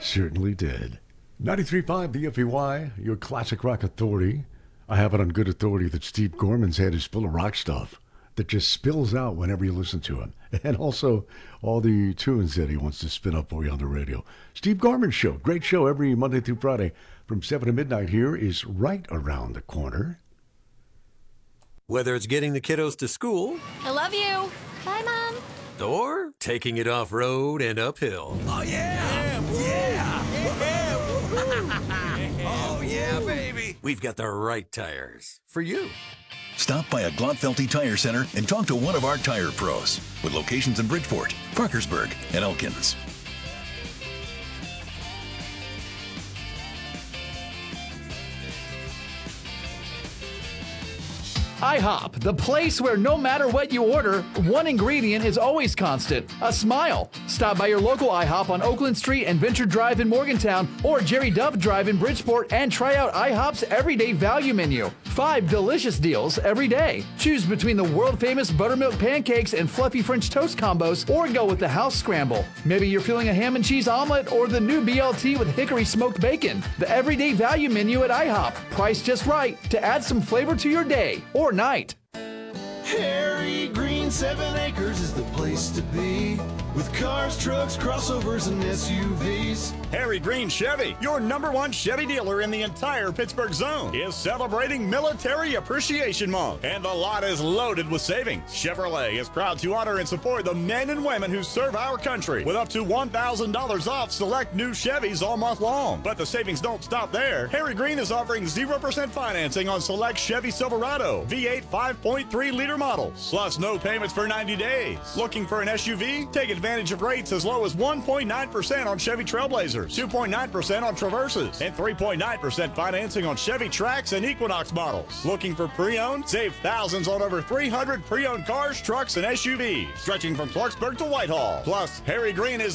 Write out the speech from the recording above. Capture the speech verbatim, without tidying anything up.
Certainly did. ninety-three point five B F E Y, your classic rock authority. I have it on good authority that Steve Gorman's head is full of rock stuff that just spills out whenever you listen to him. And also all the tunes that he wants to spin up for you on the radio. Steve Gorman Show, great show every Monday through Friday from seven to midnight here is right around the corner. Whether it's getting the kiddos to school. I love you. Bye, Mom. Or taking it off-road and uphill. Oh, yeah! Yeah! Yeah! Oh, yeah, baby! We've got the right tires for you. Stop by a Glotfelty Tire Center and talk to one of our tire pros with locations in Bridgeport, Parkersburg, and Elkins. IHOP, the place where no matter what you order, one ingredient is always constant, a smile. Stop by your local IHOP on Oakland Street and Venture Drive in Morgantown or Jerry Dove Drive in Bridgeport and try out IHOP's everyday value menu. Five delicious deals every day. Choose between the world-famous buttermilk pancakes and fluffy French toast combos or go with the house scramble. Maybe you're feeling a ham and cheese omelet or the new B L T with hickory smoked bacon. The everyday value menu at IHOP. Priced just right to add some flavor to your day or night. Harry Green Seven Acres is the place to be with cars, trucks, crossovers, and S U Vs. Harry Green Chevy, your number one Chevy dealer in the entire Pittsburgh zone, is celebrating Military Appreciation Month, and the lot is loaded with savings. Chevrolet is proud to honor and support the men and women who serve our country with up to one thousand dollars off select new Chevys all month long. But the savings don't stop there. Harry Green is offering zero percent financing on select Chevy Silverado V eight five point three liter models, plus no payments for ninety days. Looking for an S U V? Take advantage of rates as low as one point nine percent on Chevy Trailblazers, two point nine percent on Traverses, and three point nine percent financing on Chevy Trax and Equinox models. Looking for pre-owned? Save thousands on over three hundred pre-owned cars, trucks, and S U Vs, stretching from Clarksburg to Whitehall. Plus, Harry Green is